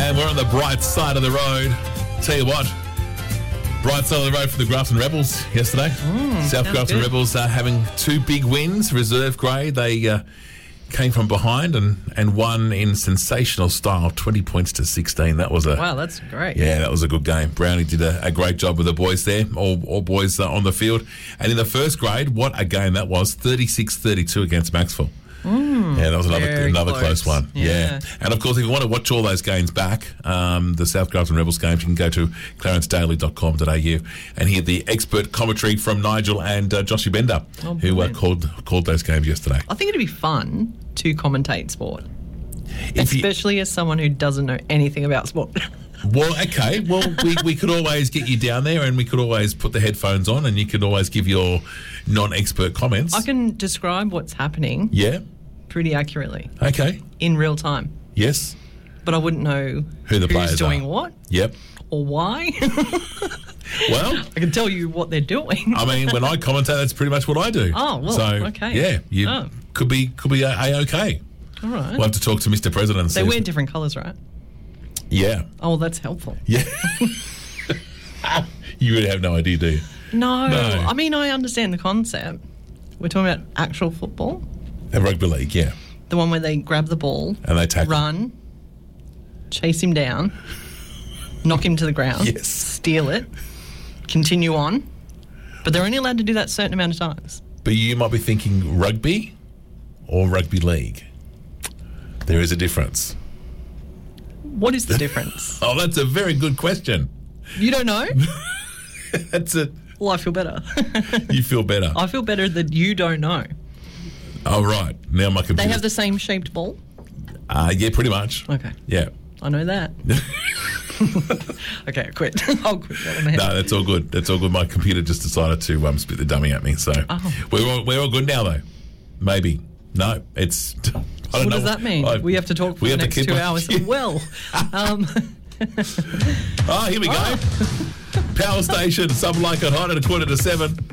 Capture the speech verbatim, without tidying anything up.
And we're on the bright side of the road. Tell you what, bright side of the road for the Grafton Rebels yesterday. Mm, South Grafton good. Rebels are having two big wins, reserve grade. They uh, came from behind and, and won in sensational style, twenty points to sixteen. That was a Wow, that's great. yeah, that was a good game. Brownie did a, a great job with the boys there, all, all boys uh, on the field. And in the first grade, what a game that was, thirty-six thirty-two against Maxwell. Mm, Yeah, that was another very another close. close one. Yeah. Yeah. And, of course, if you want to watch all those games back, um, the South Grafton Rebels games, you can go to clarence daily dot com dot a u and hear the expert commentary from Nigel and uh, Joshy Bender, Oh, who uh, brilliant. called called those games yesterday. I think it'd be fun to commentate sport, If you- especially as someone who doesn't know anything about sport. Well, okay. Well, we, we could always get you down there and we could always put the headphones on and you could always give your non-expert comments. I can describe what's happening Yeah? pretty accurately Okay. in real time, Yes? but I wouldn't know Who the who's players doing are. what Yep. or why. Well, I can tell you what they're doing. I mean, when I commentate, that's pretty much what I do. Oh, well, so, okay. Yeah, you Oh. could be could be a, a okay. All right. We'll have to talk to Mister President. And They see wear if- different colours, right? Yeah, Oh, well, that's helpful. yeah. You really have no idea, do you? No, No. I mean, I understand the concept. We're talking about actual football, And rugby league, yeah. the one where they grab the ball, And they tackle. run, chase him down, knock him to the ground, Yes. steal it, continue on. But they're only allowed to do that a certain amount of times. But you might be thinking rugby or rugby league. There is a difference. What is the difference? Oh, that's a very good question. You don't know? That's it. Well, I feel better. You feel better. I feel better that you don't know. Oh, right. Now my computer. They have the same shaped ball? Uh, yeah, pretty much. Okay. Yeah. I know that. Okay, I quit. I'll quit that in my head. No, that's all good. That's all good. My computer just decided to um, spit the dummy at me. So Oh. we're all, we're all good now, though. Maybe. No, it's. I don't What know. does that mean? I- we have to talk for we the have to next keep two on- hours. Well, um, Oh, here we go. Oh. Power station, something like it, hot at a quarter to seven.